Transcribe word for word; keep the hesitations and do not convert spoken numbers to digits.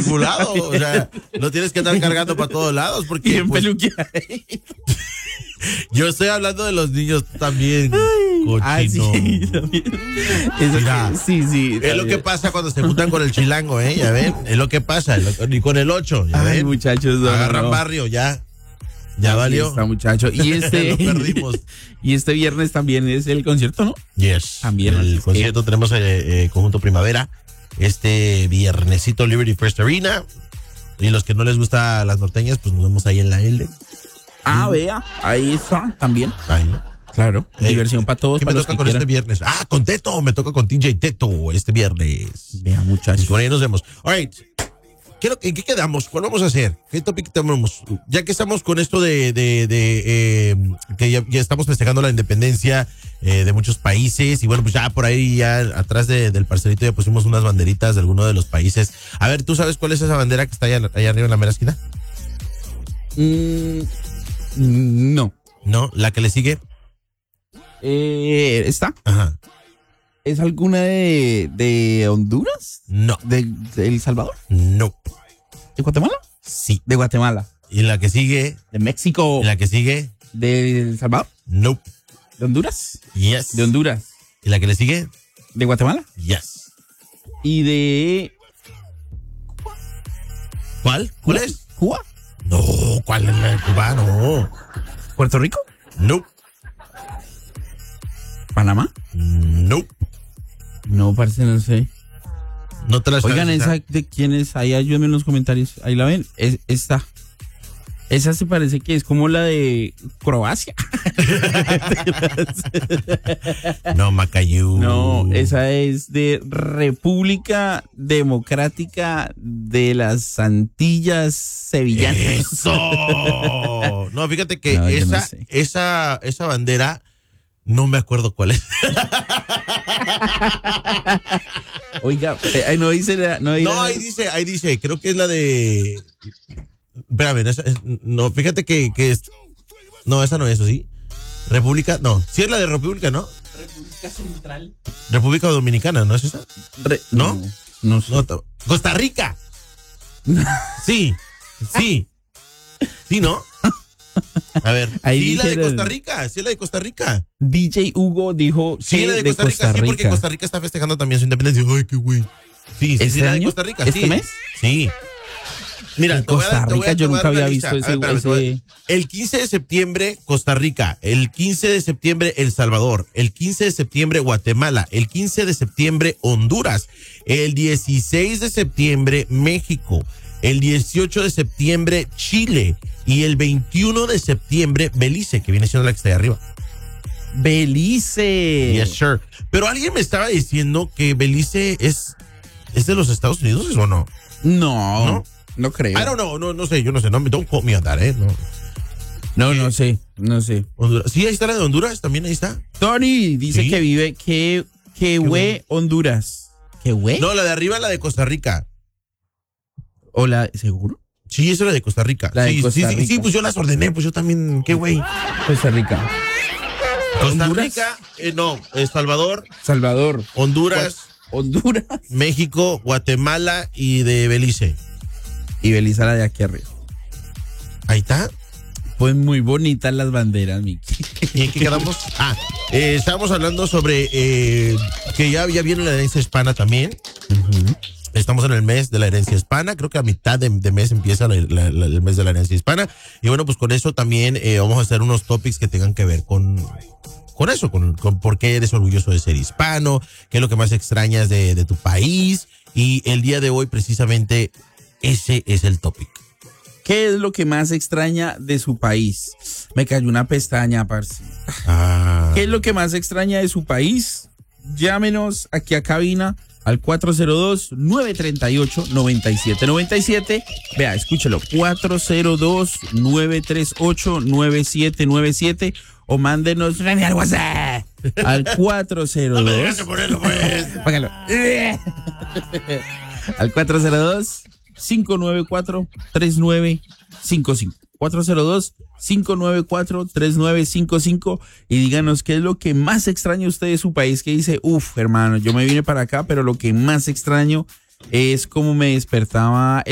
ningún lado. O sea, no tienes que andar cargando para todos lados. Porque, Bien pues, peluqueado. yo estoy hablando de los niños también. Ah, sí, Cochino. también. Eso Mira, que- sí, sí. Es lo que pasa cuando se juntan con el chilango, ¿eh? Ya ven, es lo que pasa. Y con el ocho, ya Ay, ven. muchachos, no, Agarran no. barrio, ya. Ya valió. Está, muchacho. Y este, Lo perdimos. y este viernes también es el concierto, ¿no? Yes. También. El concierto tenemos eh, eh, Conjunto Primavera. Este viernesito Liberty First Arena. Y los que no les gusta las norteñas, pues nos vemos ahí en la L. Ah, vea, ahí está, también. Ahí, ¿no? Claro, Eh, diversión para todos. ¿Qué para me los toca que con quieran. este viernes? Ah, con Teto. Me toca con T J Teto este viernes. Vea, Y muchachos. con ahí nos vemos. All right. ¿Qué, ¿En qué quedamos? ¿Cuál vamos a hacer? ¿Qué topic tenemos? Ya que estamos con esto de, de, de eh, que ya, ya estamos festejando la independencia eh, de muchos países y bueno, pues ya por ahí, ya atrás de, del parcelito ya pusimos unas banderitas de alguno de los países. A ver, ¿tú sabes cuál es esa bandera que está allá, allá arriba en la mera esquina? Mm, no. No, la que le sigue. Eh, ¿Está? Ajá. ¿Es alguna de, de Honduras? No, ¿De, de El Salvador? no. ¿De Guatemala? Sí. De Guatemala. Y la que sigue, ¿De México? y la que sigue, ¿De El Salvador? no. ¿De Honduras? Yes. ¿De Honduras? Y la que le sigue, ¿De Guatemala? yes. ¿Y de ¿Cuál? ¿Cuál es? Cuba? No, ¿cuál es la de Cuba? No. ¿Puerto Rico? No. ¿Panamá? No. No, parece, no sé. No te la sabes. Oigan, esa de quién es, ahí ayúdenme en los comentarios. Ahí la ven, es, esta. Esa se parece que es como la de Croacia. No, Macayú. No, esa es de República Democrática de las Antillas Sevillanas. Eso. No, fíjate que No, yo no esa, sé. esa, esa bandera, no me acuerdo cuál es. Oiga, eh, ahí no dice la, no, dice No, ahí dice, ahí dice, creo que es la de. Espérame, esa es- no, fíjate que, que es. No, esa no es, ¿o sí? República, no. Sí es la de República, ¿no? República Central. República Dominicana, ¿no es esa? ¿No? No, no sé. No, ta- Costa Rica. Sí, sí. Sí, ¿no? A ver. Ahí sí, la de dijeron- Costa Rica, sí, la de Costa Rica. D J Hugo dijo Sí, que la de de Costa Rica, sí, porque Costa Rica está festejando también su independencia. Ay, qué güey. Sí, sí, sí, ¿Este la de año? Costa Rica, ¿Este sí. mes? Sí. Mira, En te voy a dar- Costa te voy a- Rica te yo voy a nunca dar había una visto lista. ese- A ver, espérame, te voy a- ese- El quince de septiembre, Costa Rica. El quince de septiembre, El Salvador. El quince de septiembre, Guatemala. El quince de septiembre, Honduras. El dieciséis de septiembre, México. El dieciocho de septiembre, Chile. Y el veintiuno de septiembre, Belice, que viene siendo la que está ahí arriba. Belice. Yes, sure. Pero alguien me estaba diciendo que Belice es, es de los Estados Unidos, ¿o no? No, ¿No? no, creo. I don't know, no, no sé, yo no sé, no, don't quote me on that, ¿eh? No. No, no sé, no sé. Honduras. Sí, ahí está la de Honduras, también ahí está. Tony dice Sí. que vive, que, que hue Honduras. ¿Qué hue? No, la de arriba es la de Costa Rica. Hola, ¿seguro? Sí, esa es la de Costa Rica. La de sí, Costa sí, sí, Rica. sí, pues yo las ordené, pues yo también, qué güey. Costa Rica. Costa Honduras. Rica, eh, no, El Salvador, Salvador. Honduras, Honduras. México, Guatemala y de Belice. Y Belice la de aquí arriba. Ahí está. Pues muy bonitas las banderas, Miki. ¿Y en qué quedamos? Ah, eh, estábamos hablando sobre eh, que ya, ya viene la herencia hispana también. Uh-huh. Estamos en el mes de la herencia hispana, creo que a mitad de, de mes empieza la, la, la, el mes de la herencia hispana. Y bueno, pues con eso también eh, vamos a hacer unos topics que tengan que ver con, con eso, con, con por qué eres orgulloso de ser hispano, qué es lo que más extrañas de, de tu país. Y el día de hoy precisamente ese es el topic. ¿Qué es lo que más extraña de su país? Me cayó una pestaña, parce. Ah. ¿Qué es lo que más extraña de su país? Llámenos aquí a cabina al cuatro cero dos, nueve tres ocho, nueve siete nueve siete. Vea, escúchelo. cuatro cero dos, nueve tres ocho, nueve siete nueve siete. O mándenos al WhatsApp al cuatro cero dos. No me dejes de ponerlo, pues. Págalo. Al cuatro cero dos, cinco nueve cuatro, tres nueve cinco cinco. cuatro cero dos, cinco nueve cuatro, tres nueve cinco cinco. Y díganos qué es lo que más extraña usted de su país, que dice, uff, hermano, yo me vine para acá, pero lo que más extraño es cómo me despertaba